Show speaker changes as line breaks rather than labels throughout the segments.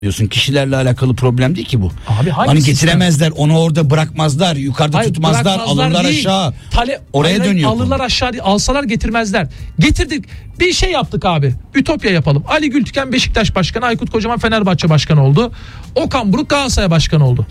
diyorsun. Kişilerle alakalı problem değil ki bu.
Abi
hani getiremezler, onu orada bırakmazlar, yukarıda tutmazlar, alırlar
değil.
aşağı. Oraya dönüyor.
Alırlar aşağı değil, alsalar getirmezler. Getirdik. Bir şey yaptık abi. Ütopya yapalım. Ali Gültüken Beşiktaş Başkanı, Aykut Kocaman Fenerbahçe Başkanı oldu. Okan Buruk Galatasaray Başkanı oldu.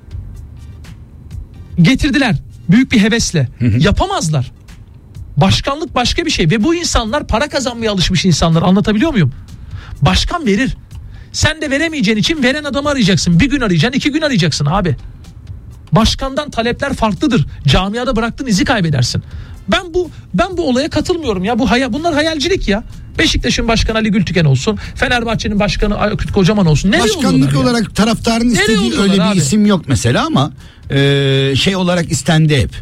Getirdiler. Büyük bir hevesle. Yapamazlar. Başkanlık başka bir şey ve bu insanlar para kazanmaya alışmış insanlar. Anlatabiliyor muyum? Başkan verir. Sen de veremeyeceğin için veren adamı arayacaksın. Bir gün arayacaksın, 2 gün arayacaksın abi. Başkandan talepler farklıdır. Camiada bıraktığın izi kaybedersin. Ben bu olaya katılmıyorum ya. Bunlar hayalcilik ya. Beşiktaş'ın başkanı Ali Gültüken olsun, Fenerbahçe'nin başkanı Aykut Kocaman olsun. Nereye
başkanlık olarak ya? Taraftarın istediği öyle bir abi? İsim yok mesela ama şey olarak istendi hep.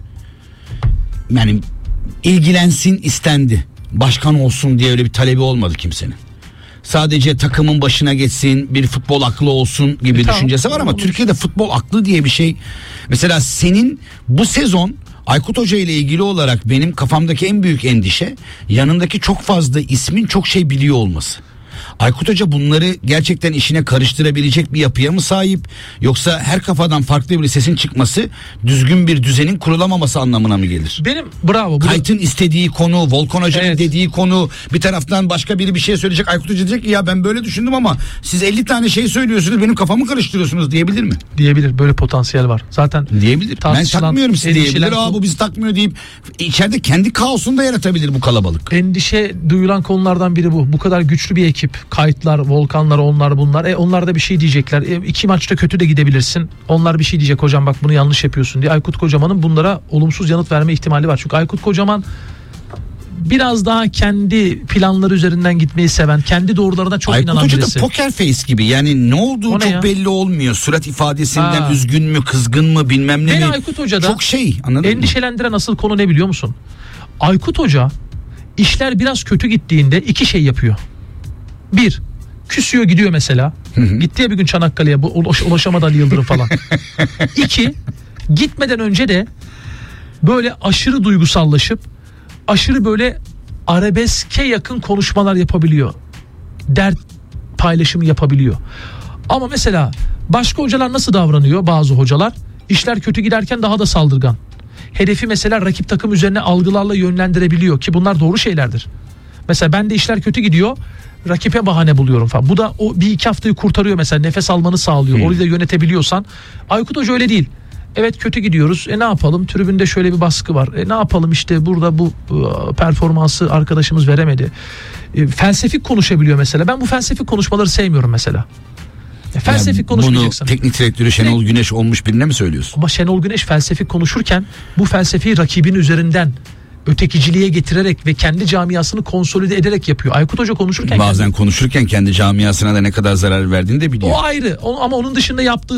Yani ilgilensin istendi. Başkan olsun diye öyle bir talebi olmadı kimsenin. Sadece takımın başına geçsin, bir futbol aklı olsun gibi düşüncesi var ama Türkiye'de futbol aklı diye bir şey. Mesela senin bu sezon Aykut Hoca ile ilgili olarak benim kafamdaki en büyük endişe yanındaki çok fazla ismin çok şey biliyor olması. Aykut Hoca bunları gerçekten işine karıştırabilecek bir yapıya mı sahip, yoksa her kafadan farklı bir sesin çıkması düzgün bir düzenin kurulamaması anlamına mı gelir?
Bravo.
Kayıt'ın istediği konu, Volkan Hoca'nın dediği konu, bir taraftan başka biri bir şey söyleyecek, Aykut Hoca diyecek ki ya ben böyle düşündüm ama siz 50 tane şey söylüyorsunuz, benim kafamı karıştırıyorsunuz diyebilir mi?
Diyebilir, böyle potansiyel var. Zaten
diyebilir. Ben takmıyorum sizi diyebilir. Bu bizi takmıyor deyip içeride kendi kaosunu da yaratabilir bu kalabalık.
Endişe duyulan konulardan biri bu. Bu kadar güçlü bir ekip. Kayıtlar, Volkanlar, onlar bunlar. Onlar da bir şey diyecekler. 2 maçta kötü de gidebilirsin. Onlar bir şey diyecek, hocam bak bunu yanlış yapıyorsun diye. Aykut Kocaman'ın bunlara olumsuz yanıt verme ihtimali var. Çünkü Aykut Kocaman biraz daha kendi planları üzerinden gitmeyi seven, kendi doğrularına çok inanan birisi.
Aykut Hoca da poker face gibi, yani ne olduğu çok belli olmuyor. Surat ifadesinden üzgün mü, kızgın mı, bilmem ne mi.
Aykut Hoca'da
çok
endişelendiren asıl konu ne biliyor musun? Aykut Hoca işler biraz kötü gittiğinde 2 şey yapıyor. 1, küsüyor gidiyor mesela. Gitti ya bir gün Çanakkale'ye, ulaşamadı Ali Yıldırım falan. 2, gitmeden önce de böyle aşırı duygusallaşıp aşırı böyle arabeske yakın konuşmalar yapabiliyor. Dert paylaşımı yapabiliyor. Ama mesela başka hocalar nasıl davranıyor? Bazı hocalar işler kötü giderken daha da saldırgan. Hedefi mesela rakip takım üzerine algılarla yönlendirebiliyor ki bunlar doğru şeylerdir. Mesela ben de işler kötü gidiyor, rakibe bahane buluyorum falan. Bu da o 1-2 haftayı kurtarıyor mesela, nefes almanı sağlıyor. Orayı da yönetebiliyorsan. Aykut Hoca öyle değil. Evet kötü gidiyoruz. Ne yapalım? Tribünde şöyle bir baskı var. Ne yapalım işte burada bu performansı arkadaşımız veremedi. Felsefik konuşabiliyor mesela. Ben bu felsefik konuşmaları sevmiyorum mesela. Felsefik konuşmayacaksın.
Bunu teknik direktörü Şenol Güneş olmuş birine mi söylüyorsun?
Ama Şenol Güneş felsefik konuşurken bu felsefeyi rakibin üzerinden ötekiciliğe getirerek ve kendi camiasını konsolide ederek yapıyor. Aykut Hoca konuşurken
konuşurken kendi camiasına da ne kadar zarar verdiğini de biliyor.
O ayrı. Ama onun dışında yaptığı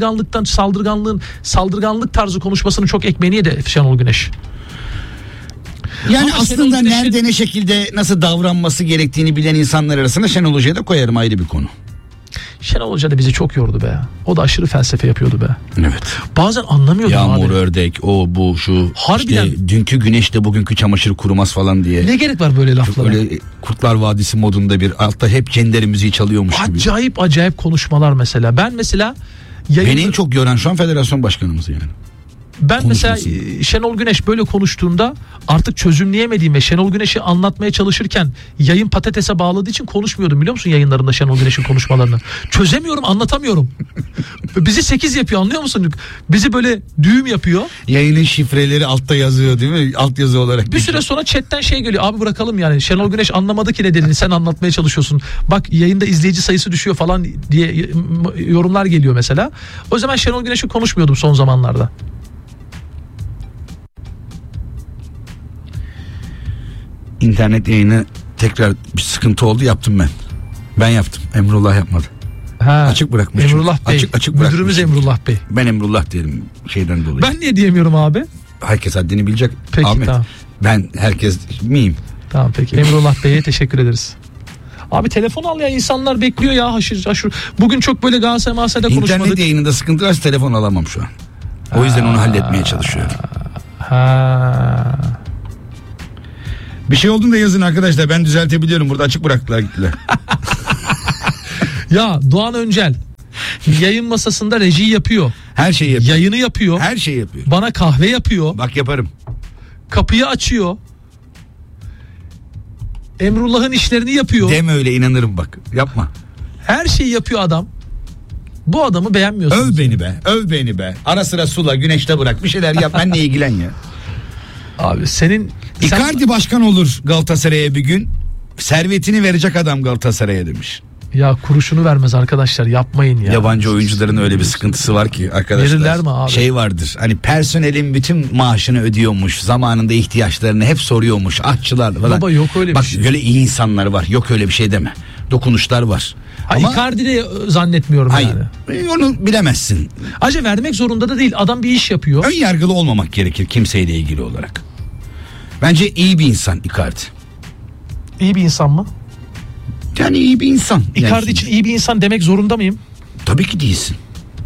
saldırganlık tarzı konuşmasını çok ekmeğini yedi Şenol Güneş.
Yani ama aslında nerede ne şekilde nasıl davranması gerektiğini bilen insanlar arasında Şenol Hoca'yı da koyarım, ayrı bir konu.
Şenol Hoca da bizi çok yordu be. O da aşırı felsefe yapıyordu be.
Evet.
Bazen anlamıyordum abi.
Yağmur, ördek, o bu şu.
Harbiden.
İşte dünkü güneşle bugünkü çamaşır kurumaz falan diye.
Ne gerek var böyle laflara?
Böyle Kurtlar Vadisi modunda bir altta hep Cenderi müziği çalıyormuş gibi.
Acayip konuşmalar mesela. Ben mesela
beni en çok gören şu an federasyon başkanımız yani.
Ben mesela Şenol Güneş böyle konuştuğunda artık çözümleyemediğim ve Şenol Güneş'i anlatmaya çalışırken yayın patatese bağladığı için konuşmuyordum, biliyor musun, yayınlarında Şenol Güneş'in konuşmalarını. Çözemiyorum, anlatamıyorum. Bizi 8 yapıyor, anlıyor musun? Bizi böyle düğüm yapıyor.
Yayının şifreleri altta yazıyor değil mi? Alt yazı olarak.
Bir süre sonra chatten şey geliyor. Abi bırakalım yani. Şenol Güneş anlamadı ki ne dediğini, sen anlatmaya çalışıyorsun. Bak yayında izleyici sayısı düşüyor falan diye yorumlar geliyor mesela. O zaman Şenol Güneş'i konuşmuyordum son zamanlarda.
İnternet yayını tekrar bir sıkıntı oldu, yaptım ben. Ben yaptım. Emrullah yapmadı. Açık bırakmış.
Emrullah Bey.
Açık
müdürümüz Emrullah Bey.
Ben Emrullah derim şeyden dolayı.
Ben niye diyemiyorum abi?
Herkes haddini bilecek.
Peki,
Ahmet.
Tamam.
Ben herkes miyim?
Tamam peki. Emrullah Bey'e teşekkür ederiz. Abi telefon al ya, insanlar bekliyor ya, haşır. Bugün çok böyle Galatasaray Mahsa'da konuşmadık.
İnternet yayınında sıkıntı varsa telefon alamam şu an. O yüzden onu halletmeye çalışıyorum. Bir şey olduğunda yazın arkadaşlar, ben düzeltebiliyorum. Burada açık bıraktılar, gittiler.
Ya Doğan Öncel Yayın masasında rejiyi yapıyor.
Her şeyi yapıyor.
Yayını yapıyor.
Her şeyi yapıyor.
Bana kahve yapıyor.
Bak yaparım.
Kapıyı açıyor. Emrullah'ın işlerini yapıyor.
Deme öyle, inanırım bak. Yapma.
Her şeyi yapıyor adam. Bu adamı beğenmiyorsunuz.
Öv beni be. Öv beni be. Ara sıra sula, güneşte bırak. Bir şeyler yap. Benle ilgilen ya.
Abi sen
Icardi başkan olur Galatasaray'a bir gün. Servetini verecek adam Galatasaray'a demiş.
Ya kuruşunu vermez arkadaşlar, yapmayın ya.
Yabancı oyuncuların öyle bir sıkıntısı var ki arkadaşlar.
Verirler mi abi?
Şey vardır. Hani personelin bütün maaşını ödüyormuş. Zamanında ihtiyaçlarını hep soruyormuş. Aşçılar falan.
Baba yok öyle bir şey.
Bak öyle iyi insanlar var. Yok öyle bir şey deme. Dokunuşlar var. Ama
Icardi'de zannetmiyorum
hayır,
yani.
onu bilemezsin.
Acı vermek zorunda da değil. Adam bir iş yapıyor.
Ön yargılı olmamak gerekir kimseyle ilgili olarak. Bence iyi bir insan Icardi.
İyi bir insan mı?
Yani iyi bir insan.
Icardi
Yani
için iyi bir insan demek zorunda mıyım?
tabii ki değilsin.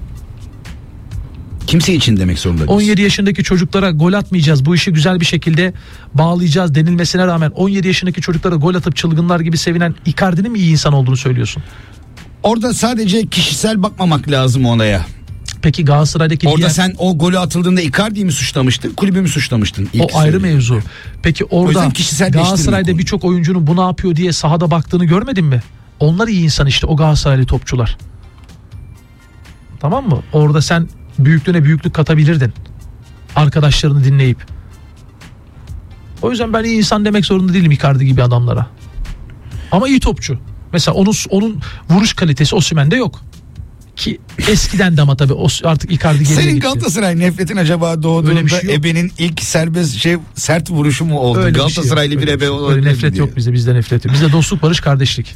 Kimse için demek zorunda değilsin.
17 yaşındaki çocuklara gol atmayacağız, bu işi güzel bir şekilde bağlayacağız denilmesine rağmen 17 yaşındaki çocuklara gol atıp çılgınlar gibi sevinen Icardi'nin mi iyi insan olduğunu söylüyorsun?
Orada sadece kişisel bakmamak lazım olaya.
Peki Galatasaray'daki
Orada sen o golü atıldığında Icardi'yi mi suçlamıştın, kulübü mü suçlamıştın?
o ayrı mevzu. Peki orada Galatasaray'da birçok oyuncunun bu ne yapıyor diye sahada baktığını görmedin mi? Onlar iyi insan işte, o Galatasaraylı topçular. Tamam mı? Orada sen büyüklüğüne büyüklük katabilirdin. Arkadaşlarını dinleyip. O yüzden ben iyi insan demek zorunda değilim Icardi gibi adamlara. Ama iyi topçu. Mesela onun vuruş kalitesi Osimhen'de yok. Ki eskiden de ama tabii artık Icardi geriye gitti.
Senin Galatasaray nefretin acaba doğduğunda
şey
ebenin ilk sert vuruşu mu oldu?
Öyle
Galatasaraylı bir ebe olabilir
öyle nefret
diye.
yok bizde nefret yok. Bizde dostluk, barış, kardeşlik.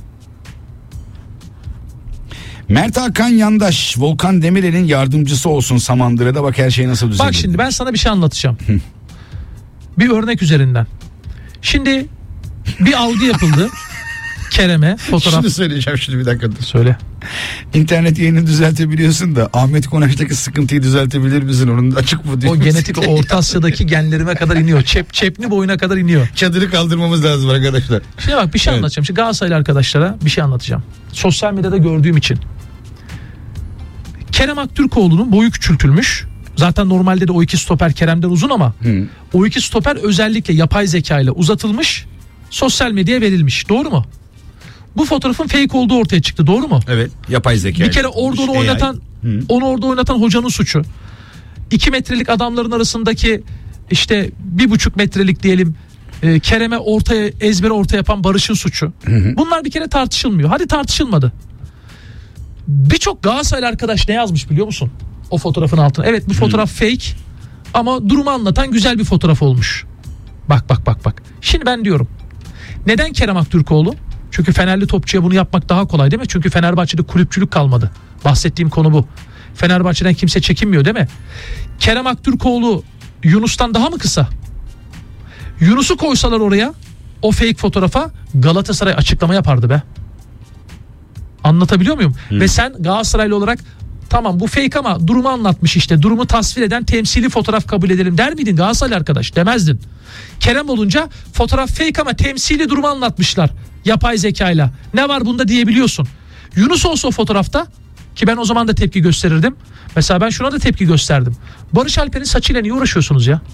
Mert Hakan Yandaş, Volkan Demirel'in yardımcısı olsun Samandıra'da, bak her şey nasıl düzenli.
Bak şimdi ben sana bir şey anlatacağım. Bir örnek üzerinden. Şimdi bir algı yapıldı. Kerem'e fotoğraf.
Şunu söyleyeceğim şimdi, bir dakika dur.
Söyle.
İnternet yayını düzeltebiliyorsun da Ahmet Konak'taki sıkıntıyı düzeltebilir misin? Onun açık mı diyor.
O genetik Orta Asya'daki genlerime kadar iniyor. Çepni boyuna kadar iniyor.
Çadırı kaldırmamız lazım arkadaşlar.
Şimdi bak bir şey anlatacağım. Şimdi Galatasaraylı arkadaşlara bir şey anlatacağım. Sosyal medyada gördüğüm için. Kerem Aktürkoğlu'nun boyu küçültülmüş. Zaten normalde de o iki stoper Kerem'den uzun ama o iki stoper özellikle yapay zeka ile uzatılmış, sosyal medyaya verilmiş. Doğru mu? Bu fotoğrafın fake olduğu ortaya çıktı. Doğru mu?
Evet, yapay zeka.
Bir kere orada onu oynatan hocanın suçu. 2 metrelik adamların arasındaki işte 1,5 metrelik diyelim Kerem'e ezbere orta yapan Barış'ın suçu. Bunlar bir kere tartışılmıyor. Hadi tartışılmadı. Birçok Galatasaraylı arkadaş ne yazmış biliyor musun? O fotoğrafın altına. Evet, bu fotoğraf fake ama durumu anlatan güzel bir fotoğraf olmuş. Bak. Şimdi ben diyorum. Neden Kerem Aktürkoğlu? Çünkü Fenerli topçuya bunu yapmak daha kolay değil mi? Çünkü Fenerbahçe'de kulüpçülük kalmadı. Bahsettiğim konu bu. Fenerbahçe'den kimse çekinmiyor değil mi? Kerem Aktürkoğlu Yunus'tan daha mı kısa? Yunus'u koysalar oraya, o fake fotoğrafa, Galatasaray açıklama yapardı be. Anlatabiliyor muyum? Ve sen Galatasaraylı olarak tamam bu fake ama durumu anlatmış işte, durumu tasvir eden temsili fotoğraf kabul edelim der miydin Galatasaraylı arkadaş? Demezdin. Kerem olunca fotoğraf fake ama temsili durumu anlatmışlar yapay zekayla. Ne var bunda diyebiliyorsun. Yunus olsa o fotoğrafta, ki ben o zaman da tepki gösterirdim. Mesela ben şuna da tepki gösterdim. Barış Alper'in saçıyla niye uğraşıyorsunuz ya?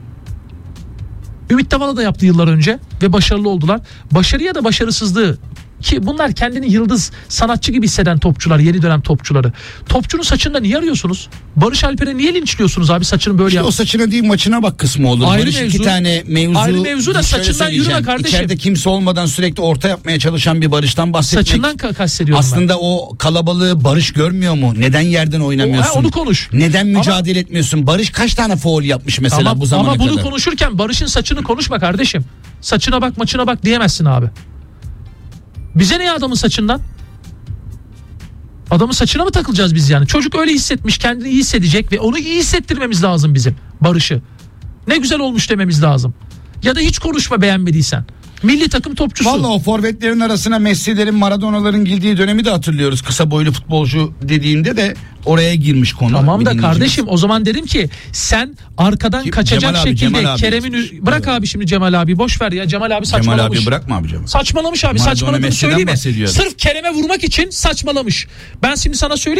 Ümit Davala da yaptı yıllar önce ve başarılı oldular. Başarı ya da başarısızlığı, ki bunlar kendini yıldız sanatçı gibi hisseden topçular, yeni dönem topçuları. Topçunun saçında niye arıyorsunuz? Barış Alper'e niye linçliyorsunuz abi, saçını böyle
İşte o saçına değil maçına bak kısmı olur.
Ayrı
Barış
mevzu.
iki tane mevzu.
Ayrı mevzu da saçından yürüme kardeşim.
İçeride kimse olmadan sürekli orta yapmaya çalışan bir Barış'tan bahsetmek.
Saçından kastediyorum
aslında o kalabalığı Barış görmüyor mu? Neden yerden oynamıyorsun?
Onu konuş.
Neden mücadele etmiyorsun? Barış kaç tane faul yapmış mesela bu zamana kadar?
Ama bunu konuşurken Barış'ın saçını konuşma kardeşim. Saçına bak, maçına bak diyemezsin abi. Bize ne adamın saçından? Adamın saçına mı takılacağız biz yani? Çocuk öyle hissetmiş, kendini iyi hissedecek ve onu iyi hissettirmemiz lazım bizim Barış'ı. Ne güzel olmuş dememiz lazım. Ya da hiç konuşma beğenmediysen. Milli takım topçusu.
Vallahi o forvetlerin arasına Messi'lerin, Maradona'ların girdiği dönemi de hatırlıyoruz. Kısa boylu futbolcu dediğimde de oraya girmiş konu.
Tamam da kardeşim, o zaman dedim ki sen arkadan kaçacak şekilde Kerem'in bırak abi şimdi Cemal abi, boş ver ya, Cemal abi saçmalamış.
Cemal abi bırakma abi Cemal.
Saçmalamış abi,
Maradona,
saçmaladığını
Messi'den
söyleyeyim mi?
bahsediyor.
Sırf Kerem'e vurmak için saçmalamış. Ben şimdi sana söyleyeyim.